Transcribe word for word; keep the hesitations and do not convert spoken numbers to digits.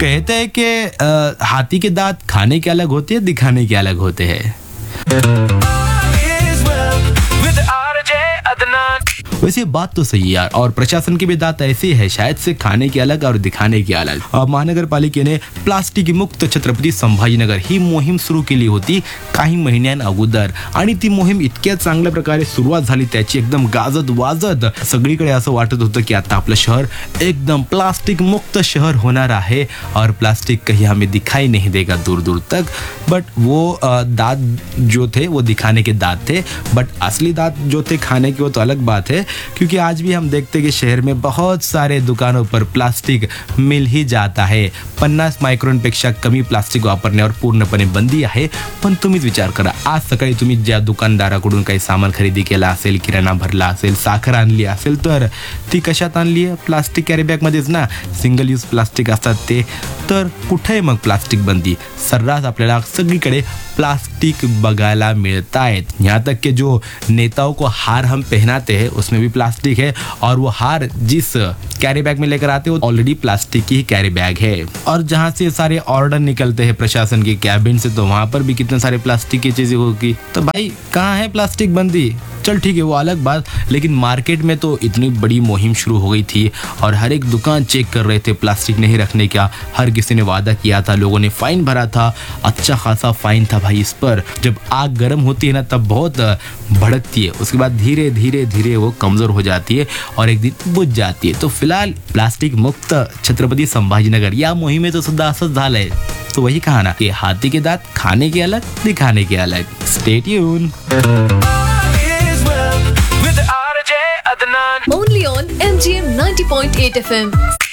कहते हैं कि अ, हाथी के दांत खाने के अलग होते हैं, दिखाने के अलग होते हैं। वैसे बात तो सही है यार, और प्रशासन की भी दांत ऐसी है, शायद से खाने के अलग और दिखाने के अलग। और महानगर पालिकेने प्लास्टिक मुक्त छत्रपती संभाजीनगर ही मोहीम सुरू केली होती काही महिन्यां अगोदर, आणि ती मोहीम इतक्या चांगल्या प्रकारे सुरुवात झाली त्याची, एकदम गाजत वाजत सगळीकडे असं वाटत होतं की आता आपलं शहर एकदम प्लास्टिक मुक्त शहर होणार आहे और प्लास्टिक कहीं हमें दिखाई नहीं देगा दूर दूर तक। बट वो अ, दांत जो थे वो दिखाने के दांत थे, बट असली दांत जो थे खाने के वो तो अलग बात है, क्योंकि आज भी हम देखते हैं कि शहर में बहुत सारे दुकानों पर प्लास्टिक मिल ही जाता है। पन्नास मायक्रॉनपेक्षा कमी प्लास्टिक वापरण्यावर पूर्णपणे बंदी आहे। पण तुम्हीच विचार करा, आज सकाळी तुम्ही ज्या दुकानदाराकडून काही सामान खरेदी केला असेल, किराणा भरला असेल, साखर आणली असेल, तर ती कशात आणली आहे? प्लास्टिक कॅरी बॅगमध्येच ना, सिंगल यूज प्लास्टिक असतात ते। तर कुठे मग प्लास्टिक बंदी? सर्रास आपल्याला सगळीकडे प्लास्टिक बघायला मिलता है। यहाँ तक कि जो नेताओं को हार हम पहनाते हैं उसमें भी प्लास्टिक है, और वो हार जिस कैरी बैग में लेकर आते हैं वो ऑलरेडी प्लास्टिक की ही कैरी बैग है। और जहाँ से सारे ऑर्डर निकलते हैं प्रशासन के कैबिन से, तो वहाँ पर भी कितने सारे प्लास्टिक की चीज़ें होगी। तो भाई कहाँ है प्लास्टिक बंदी? चल ठीक है वो अलग बात, लेकिन मार्केट में तो इतनी बड़ी मुहिम शुरू हो गई थी और हर एक दुकान चेक कर रहे थे प्लास्टिक नहीं रखने का। हर किसी ने वादा किया था, लोगों ने फाइन भरा था, अच्छा खासा फाइन था भाई इस पर। जब आग गर्म होती है ना तब बहुत भड़कती है, उसके बाद धीरे धीरे धीरे वो कमज़ोर हो जाती है और एक दिन बुझ जाती है। तो फिलहाल प्लास्टिक मुक्त छत्रपती संभाजीनगर या मोहिमेचं सुद्धा असंच झालंय। तो वही कहा ना कि हाथी के दांत खाने के अलग, दिखाने के अलग। Stay tune. Only on M G M ninety point eight F M.